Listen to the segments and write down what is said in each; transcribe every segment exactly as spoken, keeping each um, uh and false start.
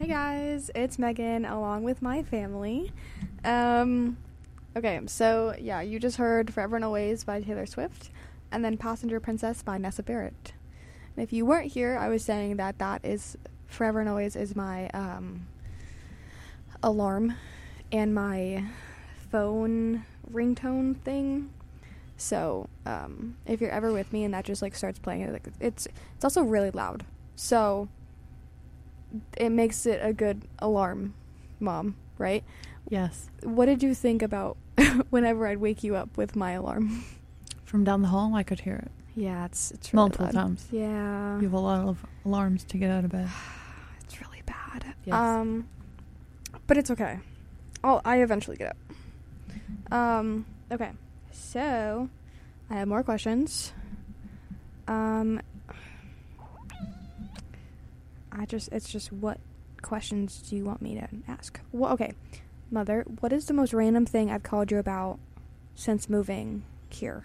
guys, it's Megan along with my family. Um, okay, so yeah, you just heard Forever and Always by Taylor Swift and then Passenger Princess by Nessa Barrett. And if you weren't here, I was saying that that is Forever and Always is my um, alarm and my phone ringtone thing. So um, if you're ever with me and that just like starts playing, it, like, it's it's also really loud. So it makes it a good alarm, Mom, right? Yes. What did you think about whenever I'd wake you up with my alarm? From down the hall, I could hear it. Yeah, it's it's really multiple loud. times. Yeah. You have a lot of alarms to get out of bed. It's really bad. Yes. Um, but it's okay. I'll I eventually get up. Um. Okay. So, I have more questions. Um. I just it's just what questions do you want me to ask? Well, okay, Mother, what is the most random thing I've called you about since moving here?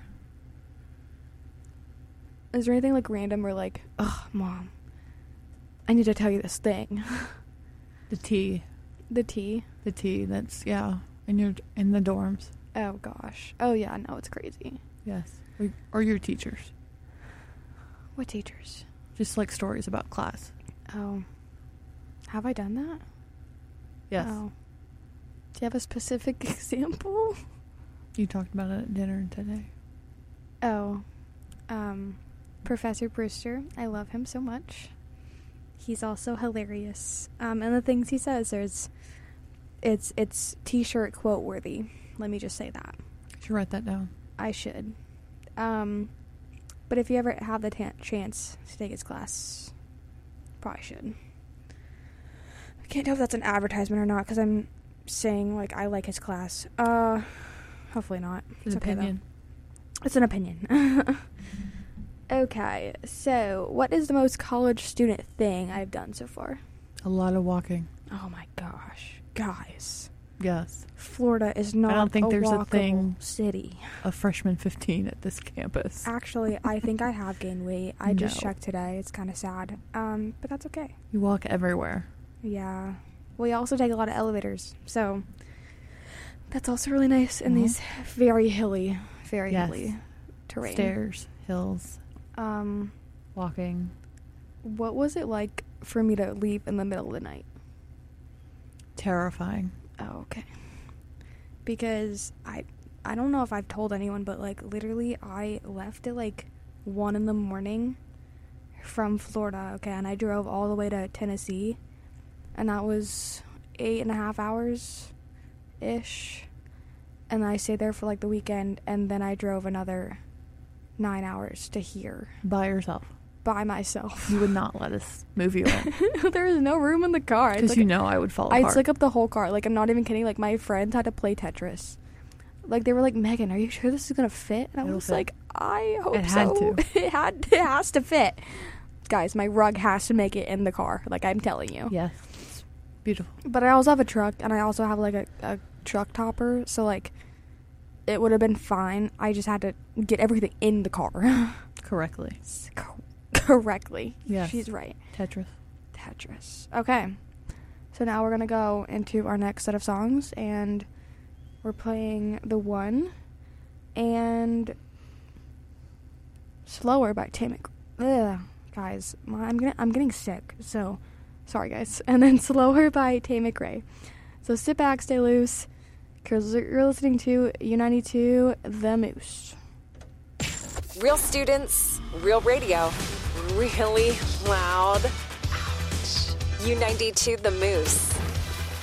Is there anything like random or like, ugh, Mom, I need to tell you this thing? The tea. The tea? The tea that's, yeah, in your in the dorms. Oh, gosh. Oh, yeah, no, it's crazy. Yes. Or, or your teachers. What teachers? Just like stories about class. Oh. Have I done that? Yes. Oh. Do you have a specific example? You talked about it at dinner today. Oh. Um, Professor Brewster. I love him so much. He's also hilarious. Um, and the things he says, there's, it's, it's t-shirt quote worthy. Let me just say that. You should write that down. I should. Um, but if you ever have the ta- chance to take his class, probably should. I can't tell if that's an advertisement or not because I'm saying like I like his class. Uh, hopefully not. It's It's an okay opinion. though. It's an opinion. Okay, so what is the most college student thing I've done so far? A lot of walking. Oh my gosh, guys! Yes. Florida is not. I don't think a there's a walkable thing city. A freshman fifteen at this campus. Actually, I think I have gained weight. I just No. checked today. It's kind of sad. Um, but that's okay. You walk everywhere. Yeah. We also take a lot of elevators, so that's also really nice in Mhm. these very hilly, very Yes. hilly terrain. Stairs, hills, Um, walking. what was it like for me to leave in the middle of the night? Terrifying. Oh, okay. Because I I don't know if I've told anyone, but like literally I left at like one in the morning from Florida, okay, and I drove all the way to Tennessee, and that was eight and a half hours ish. And I stayed there for like the weekend, and then I drove another nine hours to here By yourself. by myself. You would not let us move you in. There was no room in the car. It's Because like- you know I would fall I apart. took up the whole car. Like, I'm not even kidding. Like, my friends had to play Tetris. Like, they were like, Megan, are you sure this is gonna fit? And I It'll was fit. like, I hope It had so. to. it had. It has to fit. Guys, my rug has to make it in the car. Like, I'm telling you. Yes. It's beautiful. But I also have a truck, and I also have like a, a truck topper. So like, it would have been fine. I just had to get everything in the car. Correctly. Co- correctly. Yes. She's right. Tetris. Tetris. Okay. So now we're going to go into our next set of songs, and we're playing The One and Slower by Tamik. Ugh, guys, my, I'm gonna I'm getting sick, so sorry guys. And then Slower by Tay McRae. So sit back, stay loose, because you're listening to U ninety-two The Moose. Real students, real radio, really loud. Ouch. U ninety-two The Moose.